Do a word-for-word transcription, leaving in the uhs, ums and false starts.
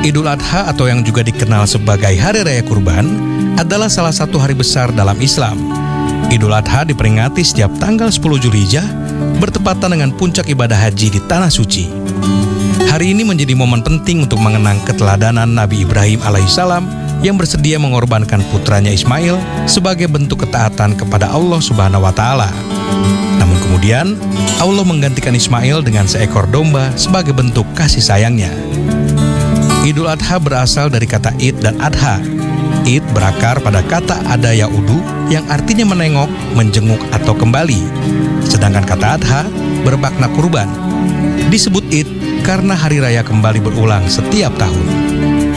Idul Adha atau yang juga dikenal sebagai Hari Raya Kurban adalah salah satu hari besar dalam Islam. Idul Adha diperingati setiap tanggal sepuluh Zulhijjah, bertepatan dengan puncak ibadah haji di Tanah Suci. Hari ini menjadi momen penting untuk mengenang keteladanan Nabi Ibrahim alaihissalam yang bersedia mengorbankan putranya Ismail sebagai bentuk ketaatan kepada Allah Subhanahu wa Ta'ala. Namun kemudian Allah menggantikan Ismail dengan seekor domba sebagai bentuk kasih sayangnya. Idul Adha berasal dari kata id dan adha. Id berakar pada kata ada yaudu yang artinya menengok, menjenguk atau kembali. Sedangkan kata adha bermakna kurban. Disebut id karena hari raya kembali berulang setiap tahun.